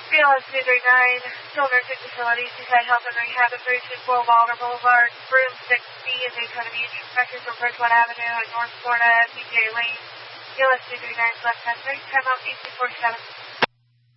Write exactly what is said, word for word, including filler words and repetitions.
B L S two three nine, Still Nursing Facility, Seaside Health and Rehab at three two four Wilder Boulevard, Room six B in Daytona Beach, requesting from Bridgewood Avenue and North Florida, P J Lane. B L S two three nine, left passenger, time out eight two four seven.